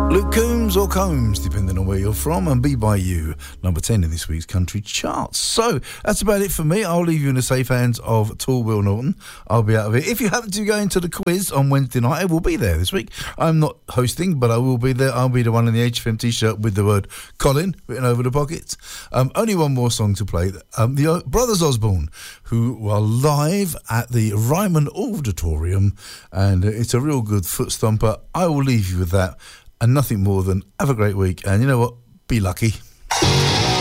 Luke Combs or Combs, depending on where you're from, and Be By You, number 10 in this week's country charts. So that's about it for me. I'll leave you in the safe hands of Tall Will Norton. I'll be out of it. If you happen to go into the quiz on Wednesday night, I will be there this week. I'm not hosting, but I will be there. I'll be the one in the HFM t-shirt with the word Colin written over the pockets. Only one more song to play. The Brothers Osborne, who are live at the Ryman Auditorium, and it's a real good foot stomper. I will leave you with that. And nothing more than have a great week. And you know what? Be lucky.